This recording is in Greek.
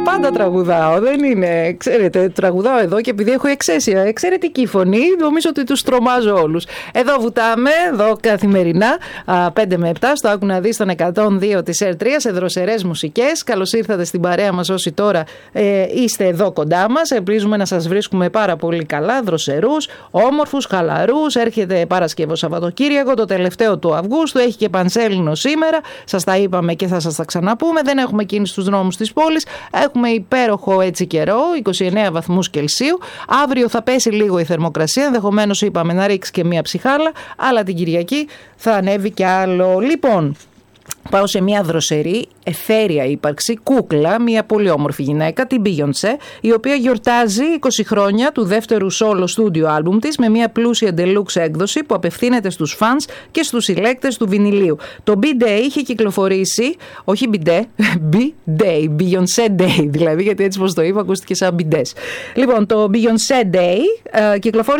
Πάντα τραγουδάω, δεν είναι. Ξέρετε, τραγουδάω εδώ και επειδή έχω εξαιρετική φωνή, νομίζω ότι τους τρομάζω όλους. Εδώ βουτάμε, εδώ καθημερινά, 5 με 7, στο Άκου να δεις τον 102 της R3, σε δροσερές μουσικές. Καλώς ήρθατε στην παρέα μας όσοι τώρα είστε εδώ κοντά μας. Ελπίζουμε να σας βρίσκουμε πάρα πολύ καλά, δροσερούς, όμορφους, χαλαρούς. Έρχεται Παρασκευό Σαββατοκύριακο, το τελευταίο του Αυγούστου, έχει και Πανσέλινο σήμερα. Σας τα είπαμε και θα σας τα ξαναπούμε. Δεν έχουμε κίνηση στους δρόμους της πόλης. Έχουμε υπέροχο έτσι καιρό, 29 βαθμούς Κελσίου. Αύριο θα πέσει λίγο η θερμοκρασία, ενδεχομένως είπαμε να ρίξει και μία ψυχάλα, αλλά την Κυριακή θα ανέβει κι άλλο. Λοιπόν, πάω σε μια δροσερή, εθέρια ύπαρξη, κούκλα, μια πολύ όμορφη γυναίκα, την Beyoncé, η οποία γιορτάζει 20 χρόνια του δεύτερου solo studio άλμπουμ της με μια πλούσια deluxe έκδοση που απευθύνεται στους fans και στους συλλέκτες του βινιλίου. Το B-Day είχε κυκλοφορήσει, όχι B-Day, B-Day, Beyoncé Day, δηλαδή, γιατί έτσι πως το είπα ακούστηκε σαν B-Days. Λοιπόν, το Beyoncé Day κυκλοφόρησε